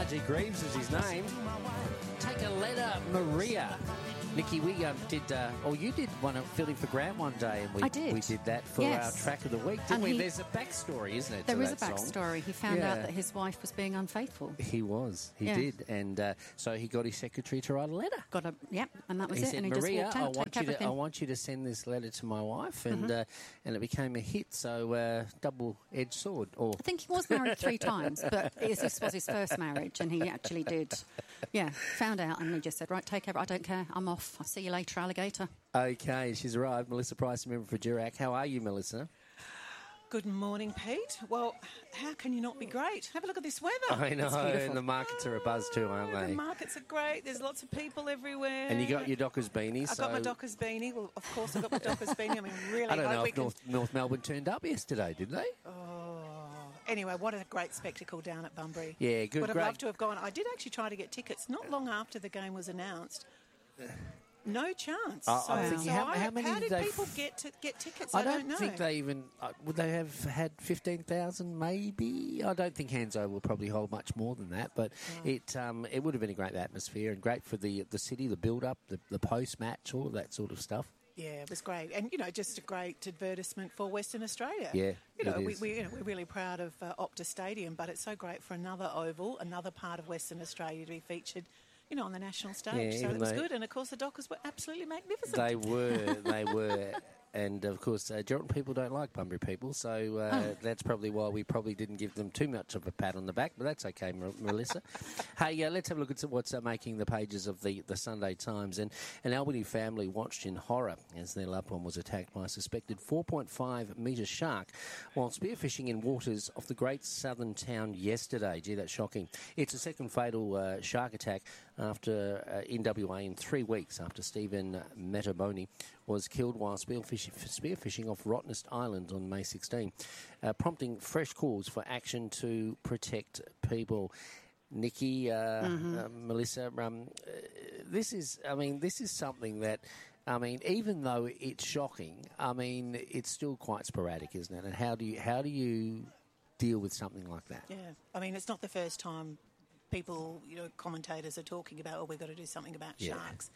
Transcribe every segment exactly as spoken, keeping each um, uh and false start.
R G Greaves is his name. Take a letter, Maria. Nikki, we um, did, uh, or you did one of filling for Graham one day, and we I did. we did that for Yes. our track of the week, didn't And we? he- There's a backstory, isn't it? There to is a that song? backstory. He found Yeah. out that his wife was being unfaithful. He was, he Yeah. did, and uh, so he got his secretary to write a letter. Got a yep, and that was He it. said, and he Maria, just I walked out, want take you to, I everything. Mm-hmm. want you to send this letter to my wife, and uh, and it became a hit. So uh, double-edged sword. Or I think he was married three times, but this was his first marriage, and he actually did. Yeah, found out, and he just said, "Right, take care. I don't care. I'm off. I'll see you later, alligator." okay, she's arrived. Melissa Price, member for Durack. How are you, Melissa? Good morning, Pete. Well, how can you not be great? Have a look at this weather. I know, It's beautiful. and the markets are abuzz too, aren't The they? markets are great. There's lots of people everywhere. And you got your Dockers beanie. I so got my Dockers beanie. Well, of course, I got my Dockers beanie. I mean, really I don't hope know we if can. North, North Melbourne turned up yesterday, did they? Anyway, what a great spectacle down at Bunbury. Yeah, good, Would have great. loved to have gone. I did actually try to get tickets not long after the game was announced. No chance. I- so, I think- so how- I- how many how did did they people f- get to get tickets? I I, don't know. think they even... Uh, would they have had fifteen thousand maybe? I don't think Hanzo will probably hold much more than that, but it um, it would have been a great atmosphere and great for the the city, the build-up, the, the post-match, all of that sort of stuff. Yeah, it was great, and you know, just a great advertisement for Western Australia. Yeah, you know, it we, is. we you know we're really proud of uh, Optus Stadium, but it's so great for another oval, another part of Western Australia to be featured, you know, on the national stage. Yeah, so even it was though- good, and of course the Dockers were absolutely magnificent. They were, they were. And, of course, uh, Geraldton people don't like Bunbury people, so uh, that's probably why we probably didn't give them too much of a pat on the back, but that's okay, Mar- Melissa. Hey, uh, let's have a look at what's uh, making the pages of the, the Sunday Times. And an Albany family watched in horror as their loved one was attacked by a suspected four point five metre shark while spearfishing in waters off the great southern town yesterday. Gee, that's shocking. It's a second fatal uh, shark attack after uh, in W A in three weeks after Stephen Metaboni was killed while spearfishing, spearfishing off Rottnest Island on May sixteenth, uh, prompting fresh calls for action to protect people. Nikki, uh, Mm-hmm. uh, Melissa, um, uh, this is, I mean, this is something that, I mean, even though it's shocking, I mean, it's still quite sporadic, isn't it? And how do you, how do you deal with something like that? Yeah, I mean, it's not the first time people, you know, commentators are talking about, oh, we've got to do something about Yeah. sharks.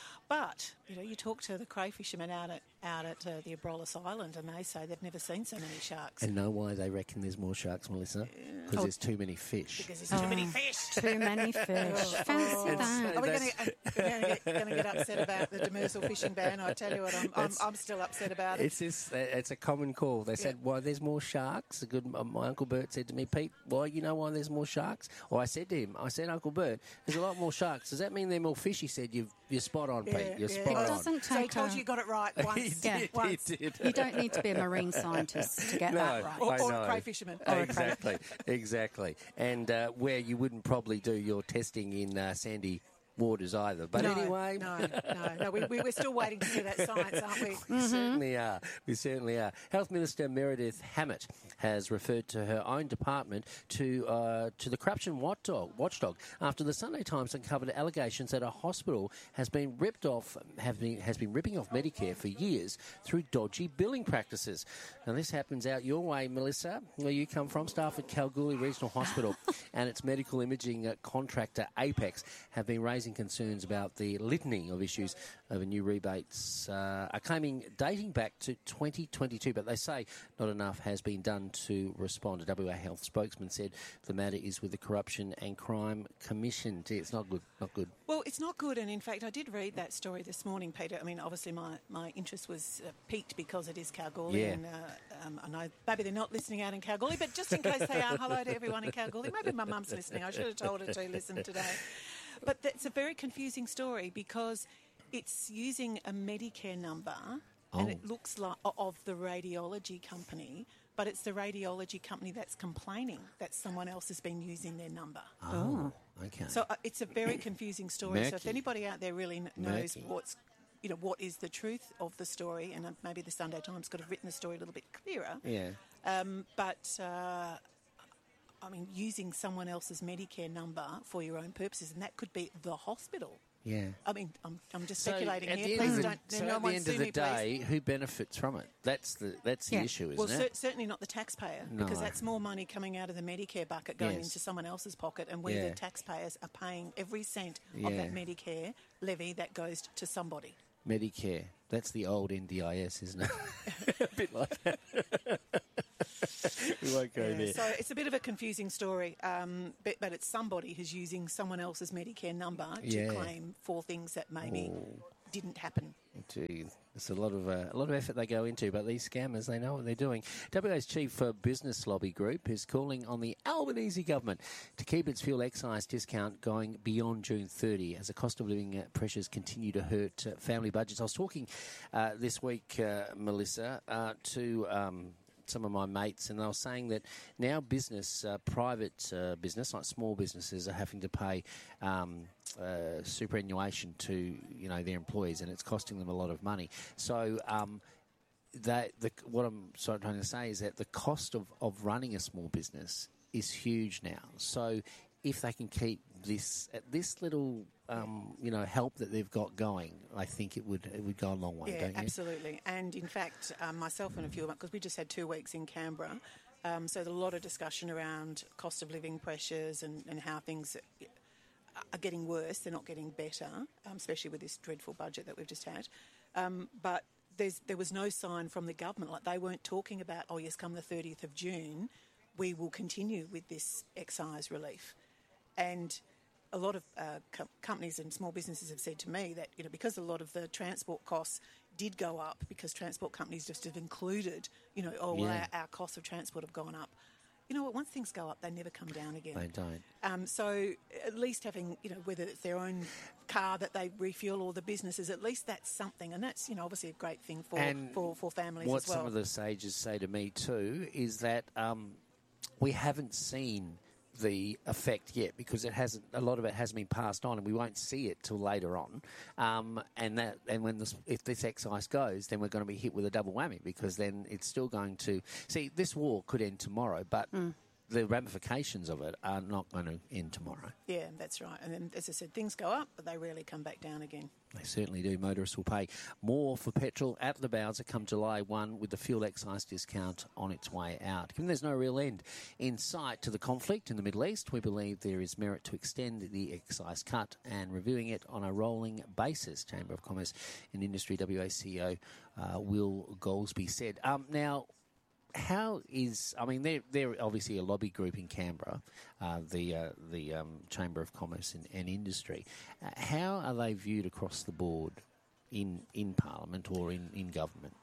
But, you know, you talk to the crayfishermen out at out at uh, the Abrolhos Island and they say they've never seen so many sharks. And know why they reckon there's more sharks, Melissa? Because Oh. there's too many fish. Because there's too many fish. Too many fish. Fancy that. Are we That's- going to get upset about the demersal fishing ban? I tell you what, I'm, I'm, That's- I'm still upset about it. It's this. It's a common call. They said, Yeah. "Why there's more sharks?" A good. My Uncle Bert said to me, "Pete, why you know why there's more sharks?" Or I said to him, "I said, Uncle Bert, there's a lot more sharks. Does that mean they're more fish?" He said, "You've you're spot on, Pete. Yeah, You're yeah. spot It on." doesn't So he take told a- you you got it right He once. did, Yeah. he once. did. You don't need to be a marine scientist to get No, that right. Or, I or know. a crayfisherman. Exactly, exactly. And uh, where you wouldn't probably do your testing in uh, sandy waters either. But no, anyway, no, no, no. We, we, we're still waiting to see that science, aren't we? We certainly are. We certainly are. Health Minister Meredith Hammett has referred to her own department to uh, to the corruption watchdog, watchdog after the Sunday Times uncovered allegations that a hospital has been ripped off, have been, has been ripping off Medicare for years through dodgy billing practices. Now, this happens out your way, Melissa, where you come from. Staff at Kalgoorlie Regional Hospital and its medical imaging uh, contractor Apex have been raising concerns about the litany of issues over new rebates uh, are claiming dating back to twenty twenty-two, but they say not enough has been done to respond. A W A Health spokesman said the matter is with the Corruption and Crime Commission. Gee, it's not good, not good. Well, it's not good, and in fact, I did read that story this morning, Peter. I mean, obviously, my, my interest was uh, piqued because it is Kalgoorlie, Yeah. and uh, um, I know maybe they're not listening out in Kalgoorlie, but just in case they are, hello to everyone in Kalgoorlie. Maybe my mum's listening. I should have told her to listen today. But that's a very confusing story because it's using a Medicare number, and Oh. it looks like of the radiology company. But it's the radiology company that's complaining that someone else has been using their number. Oh, okay. So uh, it's a very confusing story. So if Murky. anybody out there really kn- knows Murky. what's, you know, what is the truth of the story, and uh, maybe the Sunday Times could have written the story a little bit clearer. yeah. Um, but uh, I mean, using someone else's Medicare number for your own purposes, and that could be the hospital. Yeah. I mean, I'm, I'm just So speculating at the here. end of Please the- don't. So no at one the end sue of the me, please. day, who benefits from it? That's the that's the Yeah. issue, isn't Well, cer- it? certainly not the taxpayer, No. because that's more money coming out of the Medicare bucket going Yes. into someone else's pocket, and we, Yeah. the taxpayers, are paying every cent Yeah. of that Medicare levy that goes to somebody. Medicare. That's the old N D I S, isn't it? A bit like that. We won't go Yeah, there. so it's a bit of a confusing story, um, but, but it's somebody who's using someone else's Medicare number to Yeah. claim for things that maybe Oh. didn't happen. Gee, it's a lot of uh, a lot of effort they go into, but these scammers, they know what they're doing. W A's chief uh, business lobby group is calling on the Albanese government to keep its fuel excise discount going beyond June thirtieth as the cost of living uh, pressures continue to hurt uh, family budgets. I was talking uh, this week, uh, Melissa, uh, to um, some of my mates, and they were saying that now business, uh, private uh, business, like small businesses, are having to pay um, uh, superannuation to you know their employees, and it's costing them a lot of money. So. Um, that the, what I'm sort of trying to say is that the cost of, of running a small business is huge now. So if they can keep this this little um, you know help that they've got going, I think it would it would go a long way. Yeah, don't you? absolutely. And in fact, um, myself and a few of them, because we just had two weeks in Canberra, um, so there's a lot of discussion around cost of living pressures and, and how things are getting worse. They're not getting better, um, especially with this dreadful budget that we've just had. Um, but there's, there was no sign from the government. Like they weren't talking about, oh yes, come the thirtieth of June, we will continue with this excise relief. And a lot of uh, co- companies and small businesses have said to me that, you know, because a lot of the transport costs did go up, because transport companies just have included, you know, oh, well, Yeah. our, our costs of transport have gone up. You know what, once things go up, they never come down again. They don't. Um, so at least having, you know, whether it's their own car that they refuel or the businesses, at least that's something. And that's, you know, obviously a great thing for, And for, for families What as well. some of the sages say to me too is that um, we haven't seen the effect yet, because it hasn't. A lot of it hasn't been passed on, and we won't see it till later on. Um, and that, and when this, if this excise goes, then we're going to be hit with a double whammy, because then it's still going to see. This war could end tomorrow, but Mm. the ramifications of it are not going to end tomorrow. Yeah, that's right. And then, as I said, things go up, but they rarely come back down again. They certainly do. Motorists will pay more for petrol at the Bowser come July first, with the fuel excise discount on its way out. Given there's no real end in sight to the conflict in the Middle East, we believe there is merit to extend the excise cut and reviewing it on a rolling basis. Chamber of Commerce and Industry W A C E O uh, Will Goldsby said. Um, now, how is, I mean, they're, they're obviously a lobby group in Canberra, uh, the uh, the um, Chamber of Commerce and, and Industry. Uh, how are they viewed across the board in in Parliament or in, in government?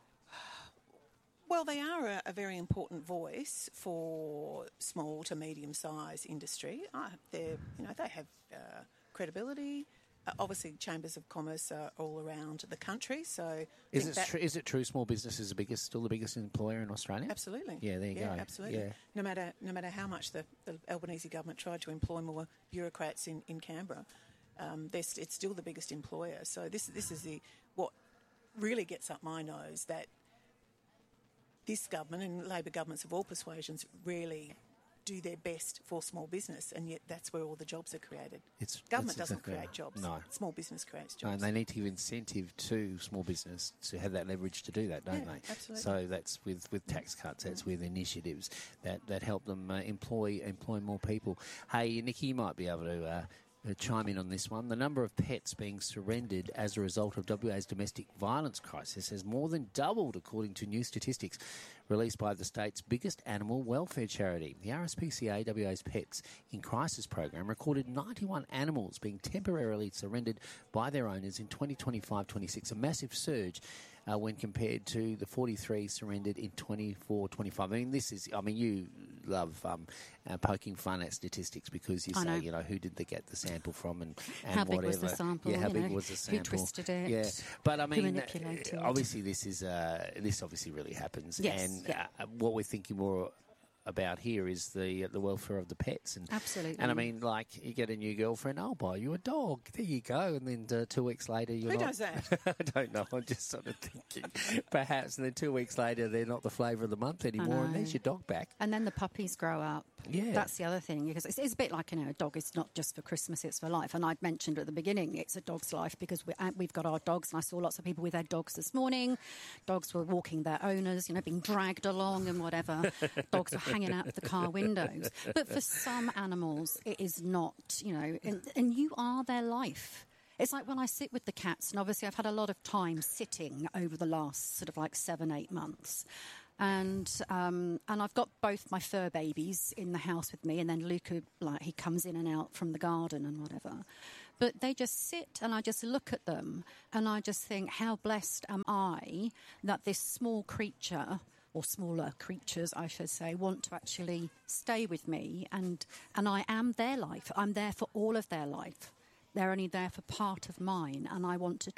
Well, they are a, a very important voice for small to medium-sized industry. Uh, they're, you know, they have uh, credibility. Uh, obviously, chambers of commerce are all around the country. So, I Is think it that- tr- is it true small business is the biggest, still the biggest employer in Australia? Absolutely. Yeah, there you yeah, go. Absolutely. Yeah. No matter no matter how much the, the Albanese government tried to employ more bureaucrats in in Canberra, um, they're st- it's still the biggest employer. So this this is the what really gets up my nose, that this government and Labor governments of all persuasions really do their best for small business, and yet that's where all the jobs are created. It's Government that's doesn't exactly create right. jobs. No. Small business creates No, jobs. and they need to give incentive to small business to have that leverage to do that, don't Yeah, they? absolutely. So that's with, with tax cuts, that's with initiatives that, that help them uh, employ employ more people. Hey, Nikki, you might be able to uh, uh, chime in on this one. The number of pets being surrendered as a result of W A's domestic violence crisis has more than doubled, according to new statistics released by the state's biggest animal welfare charity. The R S P C A W A's Pets in Crisis program recorded ninety-one animals being temporarily surrendered by their owners in twenty twenty-five twenty-six, a massive surge uh, when compared to the forty-three surrendered in twenty-four twenty-five. I mean, this is, I mean, you love um, uh, poking fun at statistics, because you I say, know. you know, who did they get the sample from and, and How big whatever. was the sample, Yeah, how you big know, was the who sample. twisted it, Yeah, but I who mean, manipulated. uh, obviously this is, uh, this obviously really happens. Yes, and yeah. uh, what we're thinking more about here is the the welfare of the pets. And Absolutely. And I mean, like, you get a new girlfriend, I'll buy you a dog. There you go. And then uh, two weeks later, you're Who not. does that? I don't know. I'm just sort of thinking, perhaps. And then two weeks later, they're not the flavour of the month anymore, and know. there's your dog back. And then the puppies grow up. Yeah. That's the other thing, because it's, it's a bit like, you know, a dog is not just for Christmas, it's for life. And I'd mentioned at the beginning, it's a dog's life because we, uh, we've got our dogs. And I saw lots of people with their dogs this morning. Dogs were walking their owners, you know, being dragged along and whatever. Dogs were hanging out of the car windows. But for some animals, it is not, you know, and, and you are their life. It's like when I sit with the cats, and obviously I've had a lot of time sitting over the last sort of like seven, eight months. And um, and I've got both my fur babies in the house with me, and then Luca, like, he comes in and out from the garden and whatever. But they just sit, and I just look at them, and I just think, how blessed am I that this small creature, or smaller creatures, I should say, want to actually stay with me, and and I am their life. I'm there for all of their life. They're only there for part of mine, and I want to